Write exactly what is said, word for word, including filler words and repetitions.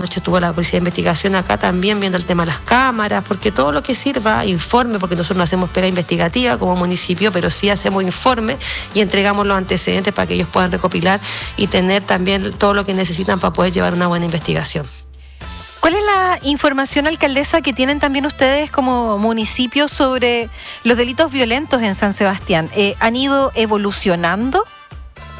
anoche estuvo la Policía de Investigación acá también viendo el tema de las cámaras, porque todo lo que sirva, informe, porque nosotros no hacemos pega investigativa como municipio, pero sí hacemos informe y entregamos los antecedentes para que ellos puedan recopilar y tener también todo lo que necesitan para poder llevar una buena investigación. ¿Cuál es la información, alcaldesa, que tienen también ustedes como municipio sobre los delitos violentos en San Sebastián? Eh, ¿Han ido evolucionando